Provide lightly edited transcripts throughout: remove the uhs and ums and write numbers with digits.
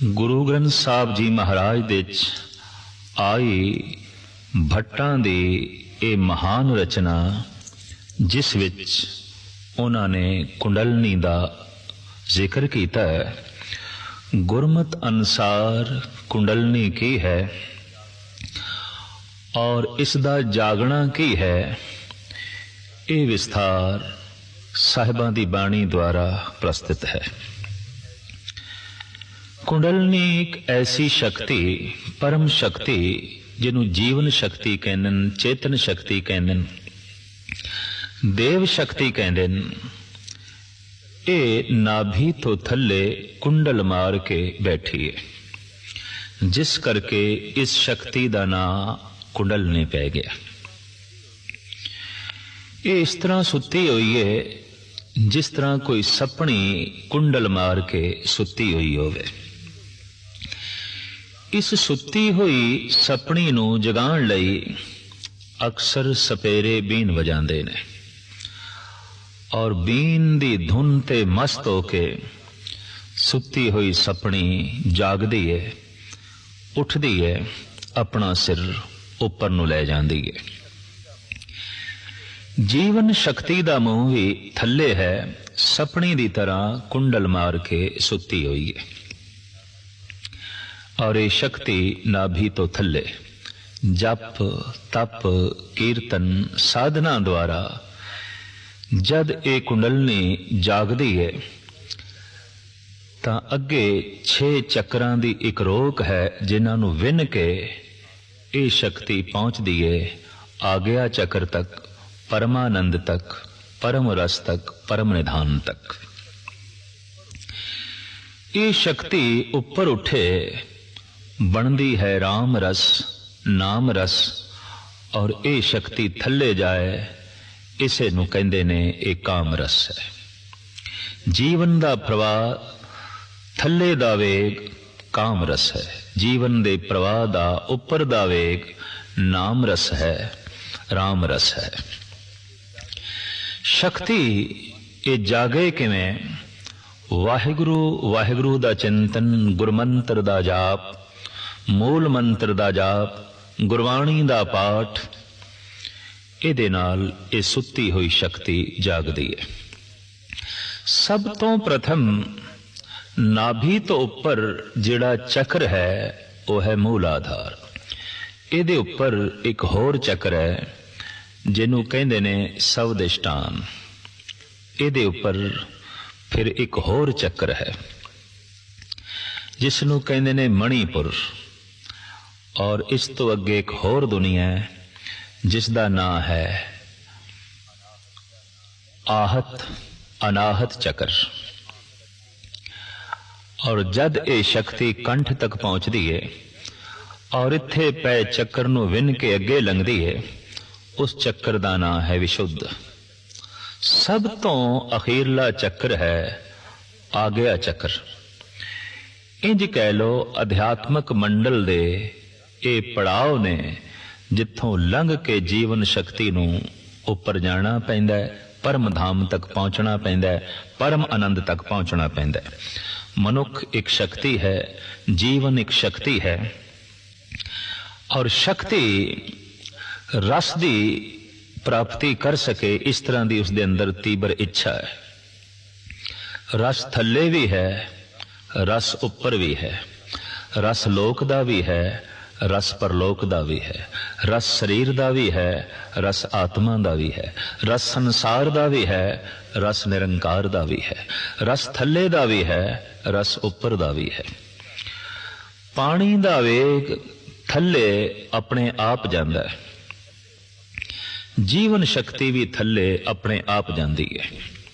ਗੁਰੂ ਗ੍ਰੰਥ ਸਾਹਿਬ ਜੀ ਮਹਾਰਾਜ ਦੇ ਵਿੱਚ ਆਈ ਭੱਟਾਂ ਦੀ ਇਹ ਮਹਾਨ ਰਚਨਾ, ਜਿਸ ਵਿੱਚ ਉਹਨਾਂ ਨੇ ਕੁੰਡਲਨੀ ਦਾ ਜ਼ਿਕਰ ਕੀਤਾ ਹੈ। ਗੁਰਮਤ ਅਨੁਸਾਰ ਕੁੰਡਲਨੀ ਕੀ ਹੈ और इसदा जागना की है, ये विस्तार साहिबां दी बाणी द्वारा प्रस्तुत है। कुंडलनी एक ऐसी शक्ति, परम शक्ति, जिन्हों जीवन शक्ति कहंदे, चेतन शक्ति कहंदे, देव शक्ति कहंदे, ये नाभि तो थल्ले कुंडल मार के बैठी है, जिस करके इस शक्ति का नाम कुंडलनी पै गया। ये इस तरह सुती हुई है जिस तरह कोई सपनी कुंडल मार के सुती हुई होवे। इस सुती हुई सपनी नूं जगाण लई अक्सर सपेरे बीन वजांदे ने और बीन दी धुन ते मस्त होके सुती हुई सपनी जागदी है, उठदी है, अपना सिर उपर नूं लै जांदी है। जीवन शक्ति दा मूह भी थल्ले है, सपनी दी तरह कुंडल मार के सुती हुई है। और ये शक्ति नाभि तो थल्ले जप तप कीर्तन साधना द्वारा जद ये कुंडलनी जागदी है तां अगे 6 चक्रां दी एक रोक है, जिन्हां नूं विन के ये शक्ति पहुंचती है आज्ञा चक्र तक, परमानंद तक, परम रस तक, परम निधान तक। ये शक्ति ऊपर उठे बनती है राम रस, नाम रस, और ये शक्ति थल्ले जाए इसे नूं कहंदे ने ये काम रस है। जीवन दा प्रवाह थल्ले दा वेग काम रस है, जीवन दे प्रवाह दा उपर दा वेग नाम रस है, राम रस है। शक्ति ये जागे किवें? वाहिगुरु वाहिगुरु दा चिंतन, गुरमंत्र दा जाप, मूल मंत्र दा जाप, गुरबाणी दा पाठ, इहदे नाल ये सुती हुई शक्ति जागदी है। सब तो प्रथम नाभि तो उपर जिहड़ा चक्र है वह है मूल आधार। इहदे उपर एक होर चक्र है जिन्हों कहंदे ने सवदिष्टान। इहदे उपर फिर एक होर चक्र है जिसनों कहंदे ने मणिपुर। और इस तो अगे एक होर दुनिया है जिसदा नाम है आहत अनाहत चक्र। और जद ये शक्ति कंठ तक पहुंचती है और इत्थे पै चक्र नूं विन के अगे लंघदी है, उस चक्र का नाम है विशुद्ध। सब तो अखीरला चक्र है आज्ञा चक्र। इंज कह लो अध्यात्मक मंडल दे ये पड़ाव ने जिथों लंघ के जीवन शक्ति नूं उपर जाना पैंदा है, परम धाम तक पहुंचना पैंदा है, परम आनंद तक पहुंचना पैंदा है। मनुख एक शक्ति है, जीवन एक शक्ति है, और शक्ति रस दी प्राप्ति कर सके इस तरह की उसके अंदर तीव्र इच्छा है। रस थल्ले भी है, रस उपर भी है, रस लोक दा भी है, रस परलोक दा भी है, रस शरीर दा भी है, रस आत्मा दा भी है, रस संसार दा भी है, रस निरंकार दा भी है, रस थल्ले दा भी है, रस उपर दा भी है। पानी दा वेग थल्ले अपने आप जांदा है, जीवन शक्ति भी थल्ले अपने आप जांदी है।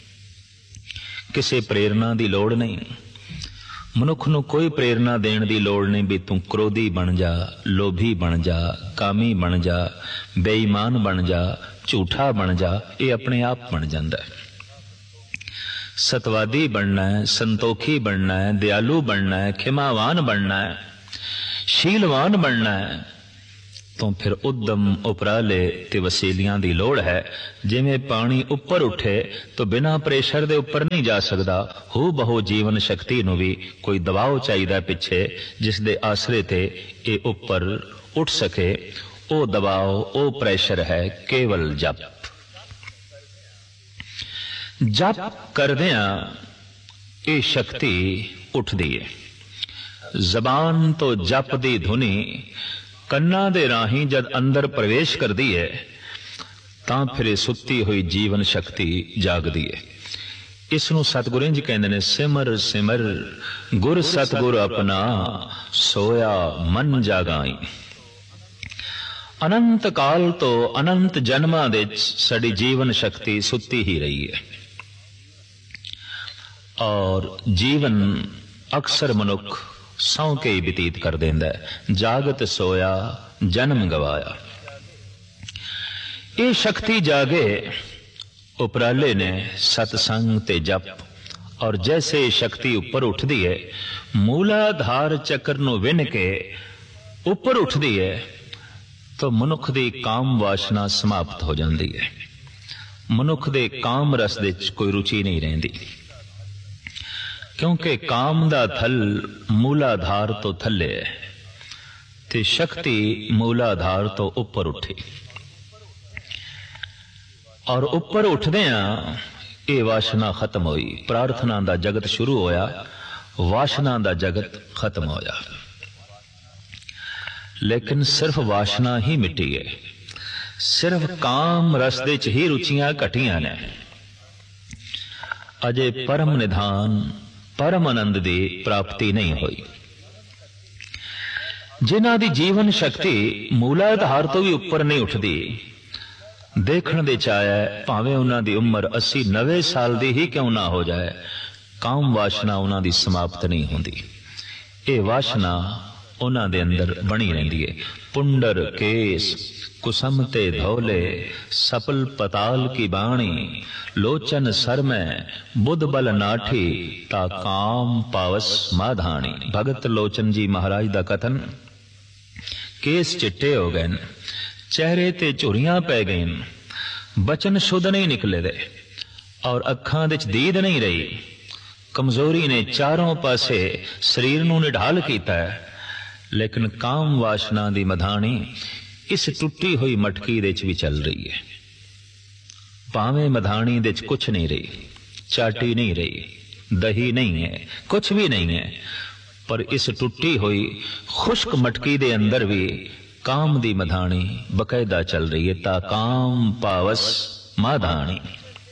किसी प्रेरणा की लोड़ नहीं, मनुख नूं कोई प्रेरणा देण दी लोड़ नहीं भी तू क्रोधी बन जा, लोभी बन जा, कामी बन जा, बेईमान बन जा, झूठा बन जा, ये अपने आप बन जाता है। सतवादी बनना है, संतोखी बनना है, दयालु बनना है, खिमावान बनना है, शीलवान बनना है, तो फिर उद्यम उपराले ते वसीलियां दी लोड़ है। जिवें पानी उपर उठे तो बिना प्रेशर दे उपर नहीं जा सकता, हू बहु जीवन शक्ति नूं भी कोई दबाव चाहिदा पिछे जिस दे आसरे ते ये उपर उठ सके। ओ दबाव ओ प्रेशर है केवल जप। जप करदियां ये शक्ति उठदी है। जबान तो जप दी धुनी कन्ना दे राही जद अंदर प्रवेश करती है तां फिर सुत्ती हुई जीवन शक्ति जागदी है। इसनूं सतगुरू जी कहंदे ने सिमर सिमर गुर सतगुर अपना सोया मन जागाई। अनंत काल तो अनंत जन्मां दे साडी जीवन शक्ति सुत्ती ही रही है और जीवन अक्सर मनुख सौ के ही बतीत कर देंदा है। जागत सोया जन्म गवाया। ये शक्ति जागे उपराले ने सतसंग ते जप और जैसे शक्ति ऊपर उठदी है मूलाधार चक्र नूं विन के ऊपर उठदी है तो मनुख दी काम वासना समाप्त हो जाती है। मनुख दे काम रस दे कोई रुचि नहीं रहिंदी क्योंकि काम दा थल मूलाधार तो थले है ते शक्ति मूलाधार तो ऊपर उठी और ऊपर उठदियां ये वासना खत्म हुई। प्रार्थना दा जगत शुरू होया, वासना दा जगत खत्म होया। लेकिन सिर्फ वासना ही मिटी है, सिर्फ काम रस दे च ही रुचियां घटियां ने। अजे परम निधान परम आनंद की प्राप्ति नहीं हुई। जिन्हां दी जीवन शक्ति मूलाधार तो भी ऊपर नहीं उठती, देखण दे चाया भावें उन्हां दी उम्र 80-90 साल दी ही क्यों ना हो जाए, काम वासना उन्हां दी समाप्त नहीं होंदी। ये वासना उन्हां दे अंदर बनी रहिंदी है। पुंडर केस कुसमते धौले सपल पताल की बाणी लोचन सर में बुध बल नाठी ता काम पावस माधानी। भगत लोचन जी महाराज दा कथन। केस चिट्टे हो गए, चेहरे ते झुरियां पै गई, बचन शुद्ध नहीं निकले दे और अखां दे च दीद नहीं रही। कमजोरी ने चारों पासे शरीर नूं निढाल कीता है, लेकिन काम वासना दी मधानी इस टुटी हुई मटकी दे च भी चल रही है। भावें मधानी दे च कुछ नहीं रही, चाटी नहीं रही, दही नहीं है, कुछ भी नहीं है, पर इस टुटी हुई खुश्क मटकी दे अंदर भी काम दी मधानी बकायदा चल रही है। ता काम पावस माधानी।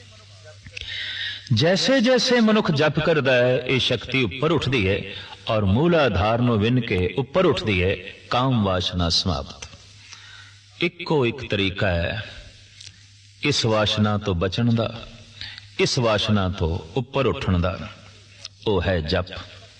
जैसे जैसे मनुख जप करदा है ये शक्ति ऊपर उठदी है और मूलाधार नूं विन के ऊपर उठदी है। काम वासना समाप्त। इको एक तरीका है इस वासना तो बचन दा, इस वासना तो ऊपर उठण दा, वो है जप।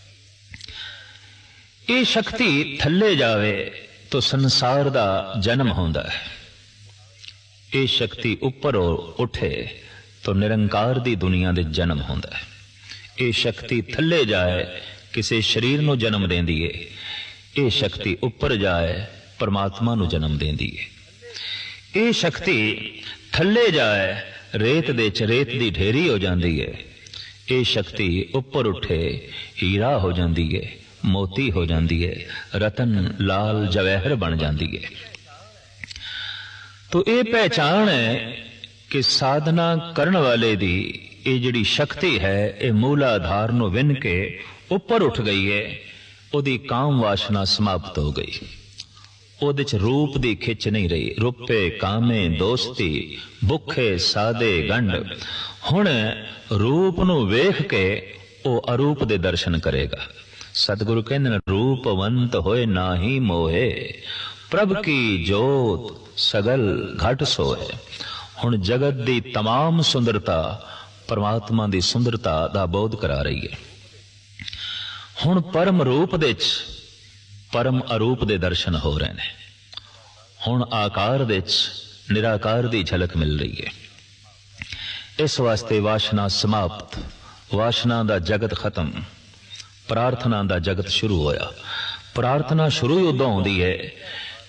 ये शक्ति थल्ले जावे तो संसार दा जन्म होंदा है। ये शक्ति ऊपर उठे तो निरंकार दी दुनिया दे जन्म होंदा है। ये शक्ति थल्ले जाए किसी शरीर नूं जन्म देंदी है। ये शक्ति ऊपर जाए परमात्मा नूं जन्म देंदी है। ये शक्ति थल्ले जाए रेत दे च रेत दी ढेरी हो जाती है। ये शक्ति ऊपर उठे हीरा हो जाती है, मोती हो जाती है, रतन लाल जवाहर बन जाती है। तो ये पहचान है कि साधना करने वाले दी ये जिहड़ी शक्ति है ये मूलाधार नूं विन के ऊपर उठ गई है। उहदी काम वासना समाप्त हो गई। उहदे च रूप दी खिच नहीं रही। रुपे कामे दोस्ती भुखे सादे गंढ। हुण रूप नूं वेख के वो अरूप दे दर्शन करेगा। सतगुरु कहंदे ने रूपवंत होए नाही मोहे प्रभ की जोत सगल घट सोए। हुण जगत दी तमाम सुंदरता परमात्मा दी सुंदरता दा बोध करा रही है। हुण परम रूप दे च परम अरूप दे दर्शन हो रहे हैं। हुण आकार दे च निराकार दी झलक मिल रही है। इस वास्ते वासना समाप्त, वासना दा जगत खत्म, प्रार्थना दा जगत शुरू होया। प्रार्थना शुरू ही उदों होंदी है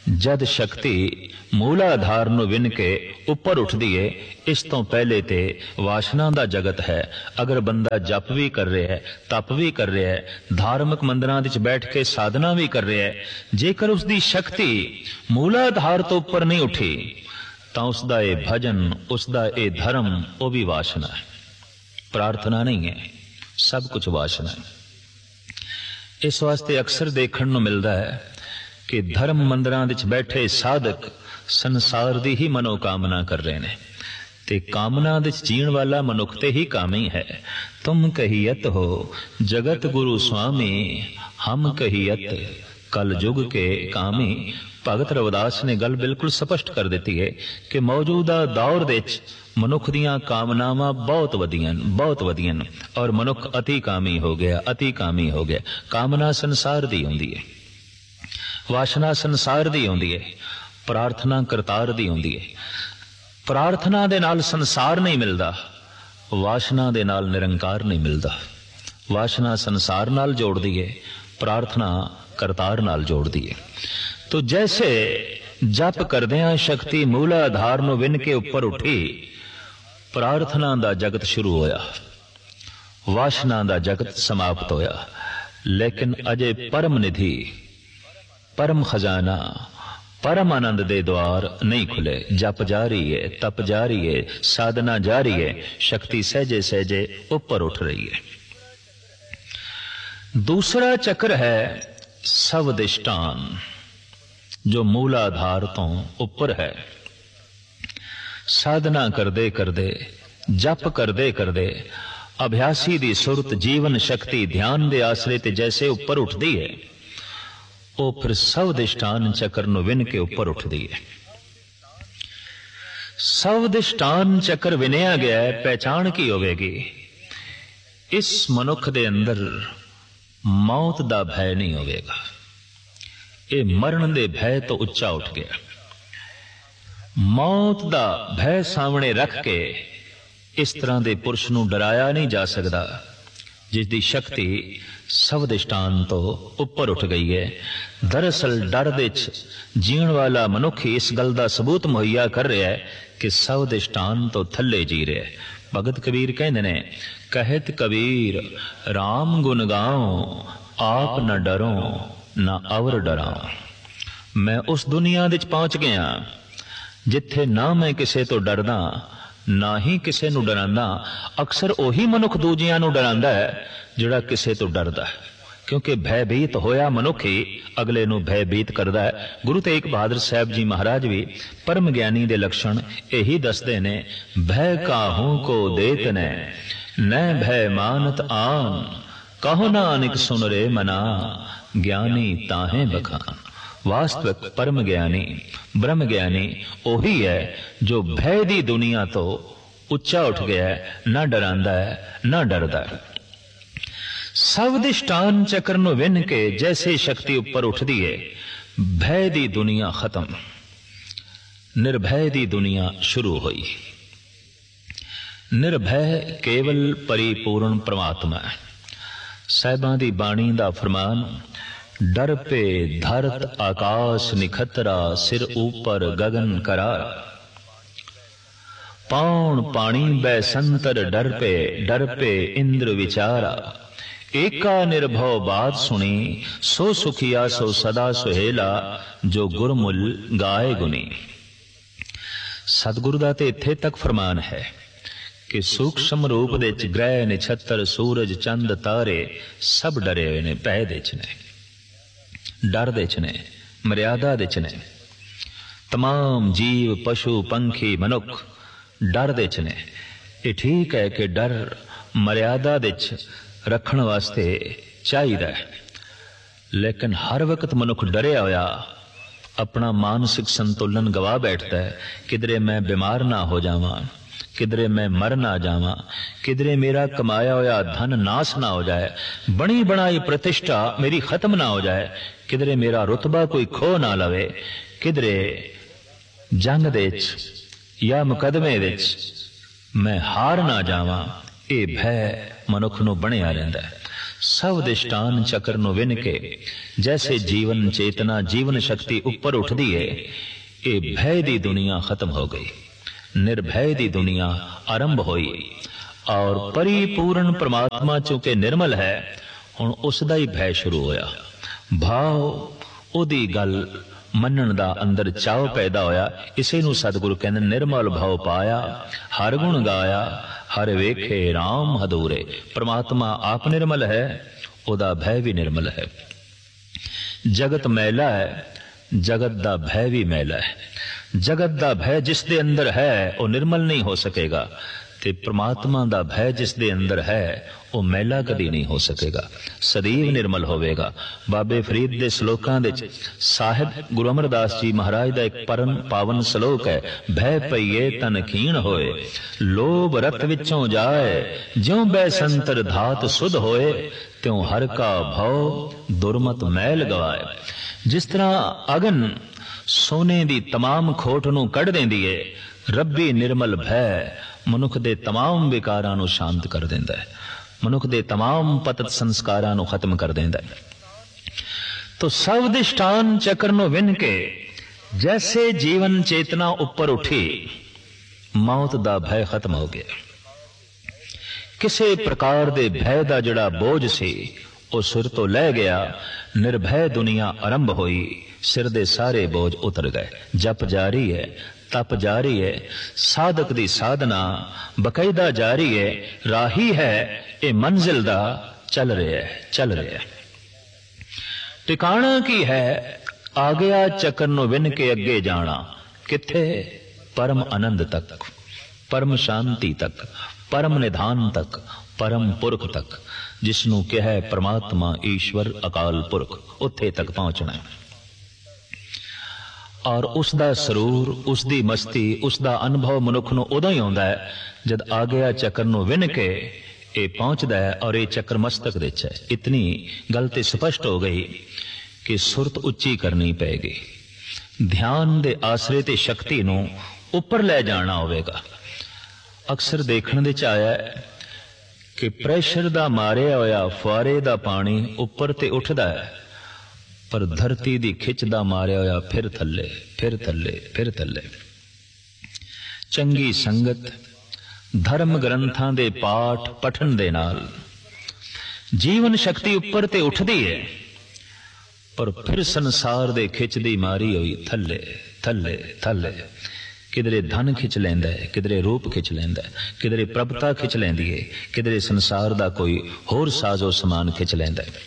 जद शक्ति मूलाधार ਨੂੰ ਵਿੰਨ ਕੇ ਉੱਪਰ ਉੱਠਦੀ ਏ, ਇਸ ਤੋਂ ਪਹਿਲੇ ਤੇ ਵਾਸ਼ਨਾ ਦਾ ਜਗਤ ਹੈ। ਅਗਰ ਬੰਦਾ ਜਪ ਵੀ ਕਰ ਰਿਹਾ ਹੈ, ਤਪ ਵੀ ਕਰ ਰਿਹਾ ਹੈ, ਧਾਰਮਿਕ ਮੰਦਰਾਂ ਵਿੱਚ ਬੈਠ ਕੇ ਸਾਧਨਾ ਵੀ ਕਰ ਰਿਹਾ ਹੈ, ਜੇਕਰ ਉਸ ਦੀ ਸ਼ਕਤੀ ਮੂਲਾਧਾਰ ਤੋਂ ਉੱਪਰ ਨਹੀਂ ਉੱਠੀ ਤਾਂ ਉਸ ਦਾ ਇਹ ਭਜਨ, ਉਸ ਦਾ ਇਹ ਧਰਮ, ਉਹ ਵੀ ਵਾਸ਼ਨਾ ਹੈ, ਪ੍ਰਾਰਥਨਾ ਨਹੀਂ ਹੈ, ਸਭ ਕੁਝ ਵਾਸ਼ਨਾ ਹੈ। ਇਸ ਵਾਸਤੇ ਅਕਸਰ ਦੇਖਣ ਨੂੰ ਮਿਲਦਾ ਹੈ ਕਿ ਧਰਮ ਮੰਦਰਾਂ ਵਿੱਚ ਬੈਠੇ ਸਾਧਕ ਸੰਸਾਰ ਦੀ ਹੀ ਮਨੋਕਾਮਨਾ ਕਰ ਰਹੇ ਨੇ, ਤੇ ਕਾਮਨਾ ਵਿੱਚ ਜੀਣ ਵਾਲਾ ਮਨੁੱਖ ਤੇ ਹੀ ਕਾਮੀ ਹੈ। ਤੁਮ ਕਹੀਅਤ ਹੋ ਜਗਤ ਗੁਰੂ ਸੁਆਮੀ, ਹਮ ਕਹੀਅਤ ਕਲ ਯੁਗ ਕੇ ਕਾਮੀ। ਭਗਤ ਰਵਿਦਾਸ ਨੇ ਗੱਲ ਬਿਲਕੁਲ ਸਪਸ਼ਟ ਕਰ ਦਿੱਤੀ ਹੈ ਕਿ ਮੌਜੂਦਾ ਦੌਰ ਵਿੱਚ ਮਨੁੱਖ ਦੀਆਂ ਕਾਮਨਾਵਾਂ ਬਹੁਤ ਵਧੀਆਂ ਔਰ ਮਨੁੱਖ ਅਤੀ ਕਾਮੀ ਹੋ ਗਿਆ। ਕਾਮਨਾ ਸੰਸਾਰ ਦੀ ਹੁੰਦੀ ਹੈ, ਵਾਸ਼ਨਾ ਸੰਸਾਰ ਦੀ ਹੁੰਦੀ ਹੈ, ਪ੍ਰਾਰਥਨਾ ਕਰਤਾਰ ਦੀ ਹੁੰਦੀ ਹੈ। ਪ੍ਰਾਰਥਨਾ ਦੇ ਨਾਲ ਸੰਸਾਰ ਨਹੀਂ ਮਿਲਦਾ, ਵਾਸ਼ਨਾ ਦੇ ਨਾਲ ਨਿਰੰਕਾਰ ਨਹੀਂ ਮਿਲਦਾ। ਵਾਸ਼ਨਾ ਸੰਸਾਰ ਨਾਲ ਜੋੜਦੀ ਹੈ, ਪ੍ਰਾਰਥਨਾ ਕਰਤਾਰ ਨਾਲ ਜੋੜਦੀ ਹੈ। ਤੋ ਜੈਸੇ ਜਪ ਕਰਦਿਆਂ ਸ਼ਕਤੀ ਮੂਲਾਧਾਰ ਨੂੰ ਵਿੰਨ ਕੇ ਉੱਪਰ ਉੱਠੀ, ਪ੍ਰਾਰਥਨਾ ਦਾ ਜਗਤ ਸ਼ੁਰੂ ਹੋਇਆ, ਵਾਸ਼ਨਾ ਦਾ ਜਗਤ ਸਮਾਪਤ ਹੋਇਆ। ਲੇਕਿਨ ਅਜੇ ਪਰਮ ਨਿਧੀ, परम खजाना, परम आनंद दे द्वार नहीं खुले। जप जारी है, तप जारी है, साधना जारी है, शक्ति सहजे सहजे ऊपर उठ रही है। दूसरा चक्र है सवदिष्टान, जो मूलाधार तो ऊपर है। साधना करदे करदे, जप करदे करदे अभ्यासी दी सुरत, जीवन शक्ति ध्यान दे आसरे ते जैसे ऊपर उठदी है, ਉਹ ਫਿਰ ਸਵਦਿਸ਼ਟਾਨ ਚੱਕਰ ਨੂੰ ਵਿੰਨ ਕੇ ਉੱਪਰ ਉੱਠਦੀ ਹੈ। ਸਵਦਿਸ਼ਟਾਨ ਚੱਕਰ ਵਿਨਿਆ ਗਿਆ ਹੈ, ਪਹਿਚਾਣ ਕੀ ਹੋਵੇਗੀ? ਇਸ ਮਨੁੱਖ ਦੇ ਅੰਦਰ ਮੌਤ ਦਾ ਭੈ ਨਹੀਂ ਹੋਵੇਗਾ। ਇਹ ਮਰਨ ਦੇ ਭੈ ਤੋਂ ਉੱਚਾ ਉੱਠ ਗਿਆ। ਮੌਤ ਦਾ ਭੈ ਸਾਹਮਣੇ ਰੱਖ ਕੇ ਇਸ ਤਰ੍ਹਾਂ ਦੇ ਪੁਰਸ਼ ਨੂੰ ਡਰਾਇਆ ਨਹੀਂ ਜਾ ਸਕਦਾ, ਜਿਸ ਦੀ ਸ਼ਕਤੀ ਸਵਦਿਸ਼ਟਾਨ ਤੋਂ ਉੱਪਰ ਉੱਠ ਗਈ ਹੈ। ਦਰਅਸਲ ਡਰ ਦੇ ਵਿੱਚ ਜੀਣ ਵਾਲਾ ਮਨੁੱਖ ਇਸ ਗੱਲ ਦਾ ਸਬੂਤ ਮੁਹੱਈਆ ਕਰ ਰਿਹਾ ਹੈ ਕਿ ਸਵਦਿਸ਼ਟਾਨ ਤੋਂ ਥੱਲੇ ਜੀ ਰਿਹਾ ਹੈ। ਭਗਤ ਕਬੀਰ ਕਹਿੰਦੇ ਨੇ, ਕਹਿਤ ਕਬੀਰ ਰਾਮ ਗੁਣ ਗਾਉ, ਆਪ ਨਾ ਡਰੋ ਨਾ ਅਵਰ ਡਰਾਂ। ਮੈਂ ਉਸ ਦੁਨੀਆ ਵਿੱਚ ਪਹੁੰਚ ਗਿਆ ਜਿੱਥੇ ਨਾ ਮੈਂ ਕਿਸੇ ਤੋਂ ਡਰਦਾ, ਨਾ ਹੀ ਕਿਸੇ ਨੂੰ ਡਰਾਂਦਾ। ਅਕਸਰ ਉਹੀ ਮਨੁੱਖ ਦੂਜਿਆਂ ਨੂੰ ਡਰਾਂਦਾ ਹੈ ਜਿਹੜਾ ਕਿਸੇ ਤੋਂ ਡਰਦਾ ਹੈ, ਕਿਉਂਕਿ ਭੈਭੀਤ ਹੋਇਆ ਮਨੁੱਖ ਹੀ ਅਗਲੇ ਨੂੰ ਭੈਭੀਤ ਕਰਦਾ ਹੈ। ਗੁਰੂ ਤੇਗ ਬਹਾਦਰ ਸਾਹਿਬ ਜੀ ਮਹਾਰਾਜ ਵੀ ਪਰਮ ਗਿਆਨੀ ਦੇ ਲੱਛਣ ਇਹੀ ਦੱਸਦੇ ਨੇ, ਭੈ ਕਾਹੂ ਕੋ ਦੇਤ ਨੇ ਨੈ ਭੈ ਮਾਨਤ ਆਨ, ਕਹੋ ਨਾਨਕ ਸੁਨ ਰੇ ਮਨਾ, ਗਿਆਨੀ ਤਾਹੇ ਬਖਾਨ। ਵਾਸਤਵਿਕ ਪਰਮ ਗਿਆਨੀ, ਬ੍ਰਹਮ ਗਿਆਨੀ ਉਹੀ ਹੈ ਜੋ ਭੈ ਦੀ ਦੁਨੀਆ ਤੋਂ ਉੱਚਾ ਉੱਠ ਗਿਆ, ਨਾ ਡਰਾਂਦਾ ਹੈ ਨਾ ਡਰਦਾ ਹੈ। ਸਵਦਿਸ਼ਟਾਨ ਚੱਕਰ ਨੂੰ ਵਿੰਨ ਕੇ ਜੈਸੇ ਸ਼ਕਤੀ ਉੱਪਰ ਉੱਠਦੀ ਹੈ, ਭੈ ਦੀ ਦੁਨੀਆ ਖਤਮ, ਨਿਰਭੈ ਦੀ ਦੁਨੀਆ ਸ਼ੁਰੂ ਹੋਈ। ਨਿਰਭੈ ਕੇਵਲ ਪਰਿਪੂਰਨ ਪ੍ਰਮਾਤਮਾ ਹੈ। ਸਾਹਿਬਾਂ ਦੀ ਬਾਣੀ ਦਾ ਫਰਮਾਨ, ਡਰ ਪੇ ਧਰਤ ਆਕਾਸ਼ ਨਿਖਤਰਾ, ਸਿਰ ਉੱਪਰ ਗगन ਕਰਾਰਾ। ਪੌਣ ਪਾਣੀ ਬੈ ਸੰਤਰ ਡਰ ਪੇ ਇੰਦਰ ਵਿਚਾਰਾ। ਏਕਾ ਨਿਰਭਉ ਬਾਤ ਸੁਣੀ, ਸੋ ਸੁਖੀਆ ਸੋ ਸਦਾ ਸੁਹੇਲਾ, ਜੋ ਗੁਰਮੁਲ ਗਾਏ ਗੁਨੀ। ਸਤਿਗੁਰੂ ਦਾ ਤੇ ਇੱਥੇ ਤੱਕ ਫਰਮਾਨ ਹੈ ਕਿ ਸੂਖਸ਼ਮ ਰੂਪ ਦੇ ਵਿੱਚ ਗ੍ਰਹਿ ਨਛੱਤਰ ਸੂਰਜ ਚੰਦ ਤਾਰੇ ਸਭ ਡਰੇ ਹੋਏ ਨੇ, ਭੈ ਦੇ ਚ ਨੇ, ਡਰ ਦੇ ਚ ਨੇ, ਮਰਿਆਦਾ ਦੇ ਚ ਨੇ। तमाम जीव पशु पंखी मनुख डर दे च ने। ये ठीक है कि डर मर्यादा दे च रखण वास्ते चाहिदा है, लेकिन हर वक्त मनुख डरिया होया अपना मानसिक संतुलन गवा बैठता है। किधरे मैं बीमार ना हो जावां, किधरे मैं मर ना जावां, किधरे मेरा कमाया होया धन नाश ना हो जाए, बनी बनाई प्रतिष्ठा मेरी खत्म ना हो जाए, किधरे मेरा रुतबा कोई खो ना लवे, किधरे जंग दे या मुकदमे दे मैं हार ना जावां। ये भय मनुख नूं बनिया रहिंदा है। सब दिष्टान चक्र ਨੂੰ ਵਿੰਨ ਕੇ जैसे जीवन चेतना जीवन शक्ति ऊपर उठदी है, ये भय दी दुनिया खत्म हो गई, निर्भय दी दुनिया आरंभ हुई और परिपूर्ण परमात्मा चूंकि निर्मल है हुण उसदा ही भय शुरू होया। भाव ओदी गल मनण दा अंदर चाव पैदा होया। इसे नूं सतगुरु कहंदे निर्मल भाव पाया, हर गुण गाया, हर वेखे राम हदूरे। परमात्मा आप निर्मल है, ओदा भय भी निर्मल है। जगत मैला है, जगत दा भय भी मैला है। जगत दा भय जिस दे अंदर है वो निर्मल नहीं हो सकेगा, ते परमात्मा दा भय जिस दे अंदर है वो मैला कदी नहीं हो सकेगा, सदैव निर्मल होवेगा। बाबे फरीद दे श्लोकां दे साहिब गुरु अमरदास जी महाराज दा एक परम पावन श्लोक है, भय पईए तन खीण होए, लोभ रत विचों जाए, ज्यों बै संतर धात सुध होए, त्यों हर का भव दुरमत मैल गवाए। जिस तरह अगन सोने दी तमाम खोट नूं कढ़ देंदी है, रब्बी निर्मल भय मनुख दे तमाम विकारां नूं शांत कर देंदा है, मनुख दे तमाम पतत संस्कारां नूं खत्म कर देंदा है। तो सब दिष्टान चक्र नूं विन के जैसे जीवन चेतना ऊपर उठी, मौत दा भय खत्म हो गया। किसी प्रकार दे भय दा जड़ा बोझ सी वो सिर तो लै गया, निर्भय दुनिया आरंभ हुई, सिर दे सारे बोझ उतर गए। जप जारी है, तप जारी है, साधक दी साधना बकायदा जारी है, राही है ये मंजिल दा चल रहा है, चल रहा है। ठिकाना की है, आ गया चक्कर नूं विन के अगे जाना, किथे? परम आनंद तक, परम शांति तक, परम निधान तक, परम पुरख तक, जिसनों कहा है परमात्मा ईश्वर अकाल पुरख, उत्थे तक पहुंचना है। और उसदा सरूर, उसदी मस्ती, उसदा अनुभव मनुख नूं उदों ही आउंदा है जद आ गया चक्कर नूं विन के ये पहुंचदा है और ये चक्कर मस्तक विच है। इतनी गल ते स्पष्ट हो गई कि सुरत उच्ची करनी पैगी, ध्यान दे आसरे ते शक्ति नूं उपर ले जाना होवेगा। अक्सर देखण दे च आया है कि प्रैशर दा मारिया होया फुआरे दा पानी उपर ते उठदा है, पर धरती दी खिच दा मारिया होया फिर थल्ले, फिर थल्ले, फिर थल्ले। चंगी संगत, धर्म ग्रंथां दे पाठ पठन दे नाल जीवन शक्ति उपर ते उठदी है, पर फिर संसार दे खिच दी मारी होई थल्ले थल्ले थल्ले। किधरे धन खिच लैंदा है, किधरे रूप खिच लैंदा है, किधरे प्रभुता खिच लैंदी है, किधरे संसार दा कोई होर साजो समान खिच लैंदा है।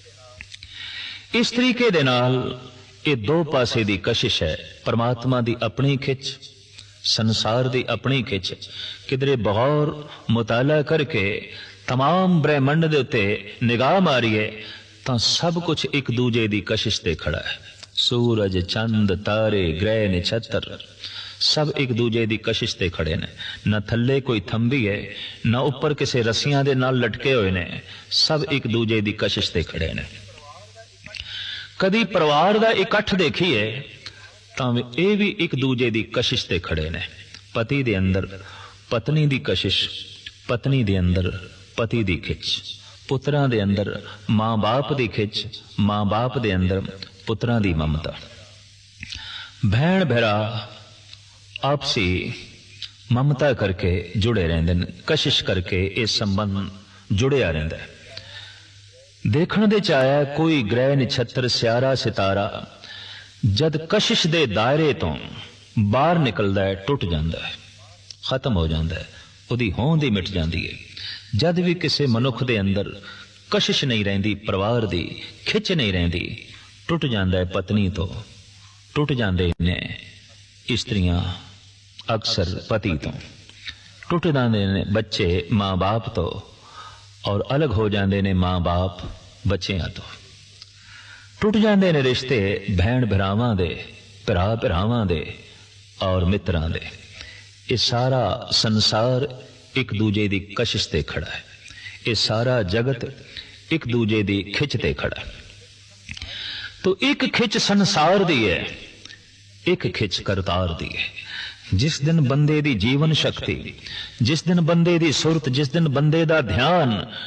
इस तरीके दे नाल ये दो पासे दी कशिश है, परमात्मा दी अपनी खिच, संसार दी अपनी खिच। किधरे बगौर मुताला करके तमाम ब्रह्मंड दे उत्ते निगाह मारीए तां सब कुछ एक दूजे दी कशिश ते खड़ा है। सूरज, चंद, तारे, ग्रह, नक्षत्र सब एक दूजे दी कशिश ते खड़े ने। न थल्ले कोई थंबी है, न ऊपर किसी रस्सियां दे नाल लटके हुए ने, सब एक दूजे दी कशिश ते खड़े ने। कदी परिवार दा इकट्ठ देखिए तां ये भी एक दूजे दी कशिश ते खड़े ने। पति दे अंदर पत्नी दी कशिश, पत्नी दे अंदर पति दी खिच, पुत्रां दे अंदर मां बाप दी खिच, मां बाप दे अंदर पुत्रां दी ममता। भैण भरा आपसी ममता करके जुड़े रहंदे ने, कशिश करके ये संबंध जुड़िया रहिंदा है। देखण दे च आया कोई ग्रह नक्षत्र सियारा सितारा जद कशिश दे दायरे तो बाहर निकलदा है, टुट जांदा है, खत्म हो जांदा है, उहदी होंद ही मिट जांदी है। जद भी किसी मनुख दे अंदर कशिश नहीं रहिंदी, परिवार दी खिच नहीं रहिंदी, टुट जांदा है पत्नी तो, टुट जांदे ने स्त्रियां अक्सर पति तो, टुट जाते ने बच्चे मां बाप तो, और अलग हो जाते ने मां बाप बच्चियां तो। टुट जाते ने रिश्ते भैन भरावां दे, भरा भरावां दे और मित्रां दे। ये सारा संसार एक दूजे दी कशिश ते खड़ा है, ये सारा जगत एक दूजे दी खिच ते खड़ा है। तो एक खिच संसार दी है, एक खिच करतार दी है। जिस दिन बंदे दी जीवन शक्ति, जिस दिन बंदे दी सुरत, जिस दिन बंदे दा ध्यान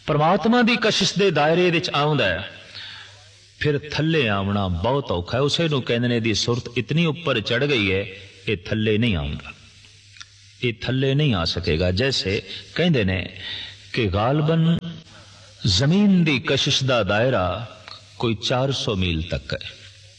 परमात्मा की कशिश के दायरे विच आउंदा है, फिर थले आना बहुत औखा है। उसे नूं कहंदे ने दी सुरत इतनी उपर चढ़ गई है, ये थले नहीं आउंदा, ये थले नहीं आ सकेगा। जैसे कहंदे ने कि गालबन जमीन की कशिश का दायरा कोई 400 मील तक है।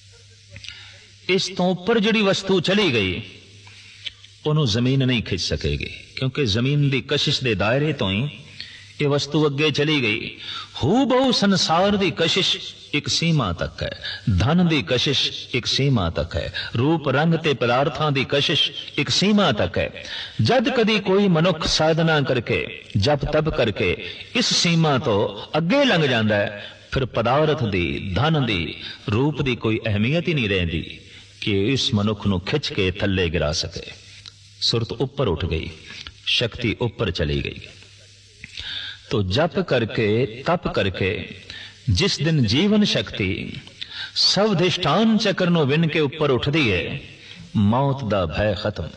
इस तो उपर जिहड़ी वस्तु चली गई उन्हों जमीन नहीं खिंच सकेगी, क्योंकि जमीन की कशिश के दायरे तो ही ये वस्तु अगे चली गई। हू बहु संसार की कशिश एक सीमा तक है, धन की कशिश एक सीमा तक है, रूप रंग ते पदार्थां की कशिश एक सीमा तक है। जद कदी कोई मनुख साधना करके जप तप करके इस सीमा तो अगे लंघ जाता है, फिर पदार्थ दी, धन दी, रूप की कोई अहमियत ही नहीं रहिंदी कि इस मनुख नूं खिंच के थले गिरा सके। सुरत ऊपर उठ गई, शक्ति ऊपर चली गई। तो जप करके तप करके जिस दिन जीवन शक्ति सवधिष्ठान चक्र नूं विन के ऊपर उठदी है, मौत दा भय खत्म।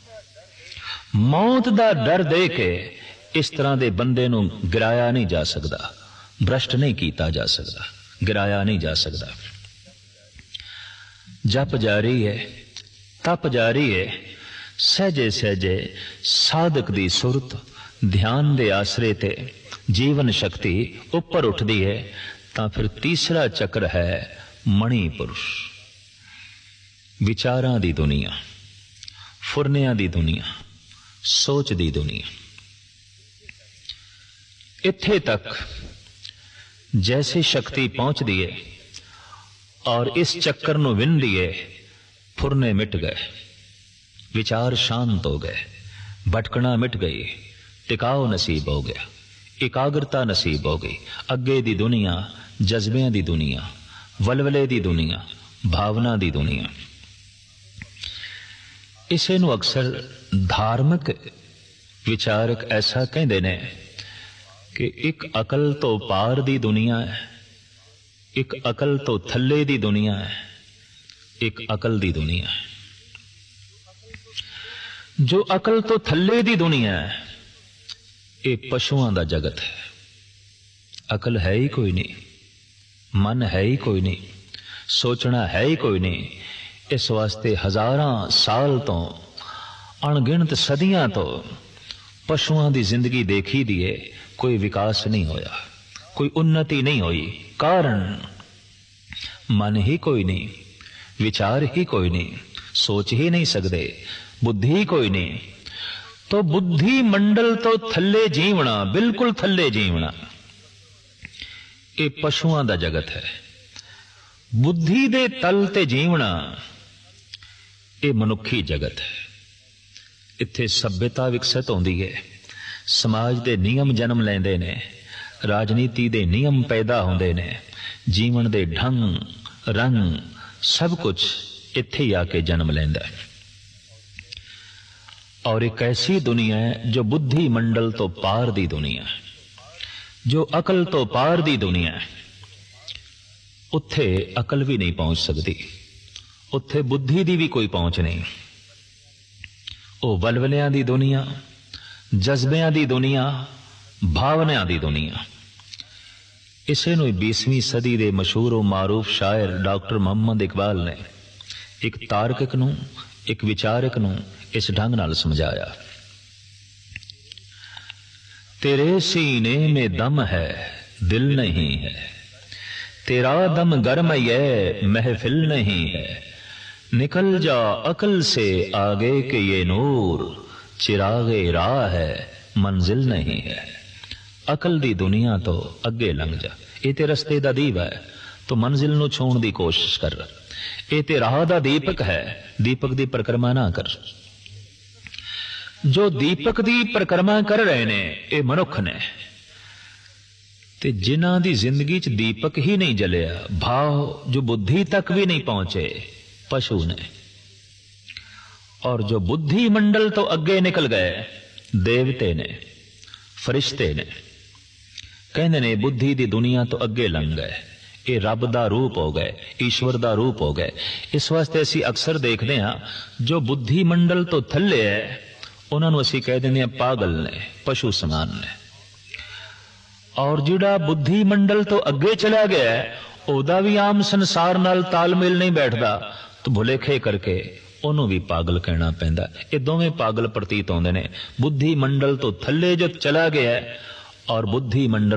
मौत दा डर दे के इस तरह दे बंदे नूं गिराया नहीं जा सकता, भ्रष्ट नहीं कीता जा सकता, गिराया नहीं जा सकता। जप जारी है, तप जारी है, सहजे सहजे साधक दी सुरत ध्यान दे आसरे ते जीवन शक्ति ऊपर उठदी है। तां फिर तीसरा चक्र है मणिपुरुष, विचारां दी दुनिया, फुरनियां दी दुनिया, सोच दी दुनिया। इत्थे तक जैसे शक्ति पहुंचदी है और इस चक्कर नूं विंदी है, फुरने मिट गए, विचार शांत हो गए, भटकना मिट गई, टिकाव नसीब हो गया, एकाग्रता नसीब हो गई। अगे दी दुनिया जज्बियां दी दुनिया, वलवले दी दुनिया, भावना दी दुनिया। इसे नूं अक्सर धार्मिक विचारक ऐसा कहंदे ने कि एक अकल तो पार दी दुनिया है, एक अकल तो थल्ले दी दुनिया है, एक अकल दी दुनिया है। जो अकल तो थल्ले दी दुनिया है, ये पशुओं का जगत है। अकल है ही कोई नहीं, मन है ही कोई नहीं, सोचना है ही कोई नहीं। इस वास्ते हजारां साल तो, अणगिणत सदियां तो पशुओं की जिंदगी देखी दी है, कोई विकास नहीं होया, कोई उन्नति नहीं हुई। कारण मन ही कोई नहीं, विचार ही कोई नहीं, सोच ही नहीं सकते, बुद्धि ही कोई नहीं। तो बुद्धि मंडल तो थल्ले जीवना, बिल्कुल थल्ले जीवना, ये पशुओं का जगत है। बुद्धि दे तल ते जीवना, ये मनुखी जगत है। इत्थे सभ्यता विकसित होंदी है, समाज दे नियम जन्म लेंदे ने, राजनीति दे नियम पैदा होंदे ने, जीवन दे ढंग रंग सब कुछ इत्थे ही आके जन्म लेंदा है। और एक ऐसी दुनिया है जो बुद्धि मंडल तो पार दी दुनिया है, जो अकल तो पार दी दुनिया है। उत्थे अकल भी नहीं पहुंच सकती, उत्थे बुद्धि दी भी कोई पहुंच नहीं। वो वलवलियां दी दुनिया, जज्बियां दी दुनिया, भावनाओं दी दुनिया। इसे नूं 20वीं सदी दे मशहूर और मारूफ शायर डॉक्टर मोहम्मद इकबाल ने एक तार्किक नूं, एक विचारक नूं इस ढंग नाल समझाया। तेरे सीने में दम है, दिल नहीं है, तेरा दम गर्म ये महफिल नहीं है, निकल जा अकल से आगे के ये नूर, चिरागे राह है मंजिल नहीं है। अकल दी दुनिया तो अगे लंघ जा, ये ते रस्ते दा दीप है, तो मंजिल नूं छूण दी कोशिश कर। ये ते राह दा दीपक है, दीपक दी परिक्रमा ना कर। जो दीपक दी परिक्रमा कर रहे ने ये मनुख ने, ते जिन्हां दी जिंदगी च दीपक ही नहीं जलिया, भाव जो बुद्धि तक भी नहीं पहुंचे, पशु ने। और जो बुद्धि मंडल तो अगे निकल गए, देवते ने, फरिश्ते ने, कहते ने बुद्धि दी दुनिया तो अगे लंघ गए, ये रब दा रूप हो गए, ईश्वर दा रूप हो गए। इस वास्ते असी अक्सर देखते हैं जो बुद्धि मंडल तो थल्ले है, उन्होंने असी कह देंगे पागल ने, पशु समान ने। और जिहड़ा बुद्धि मंडल तो अगे चला गया ओदा भी आम संसार नाल तालमेल नहीं बैठदा तो भुलेखे करके ਉਹਨੂੰ भी पागल कहना पैंदा। ये दोवें पागल प्रतीत होंदे ने। बुद्धि मंडल तो थले जो चला गया और बुद्धि मंडल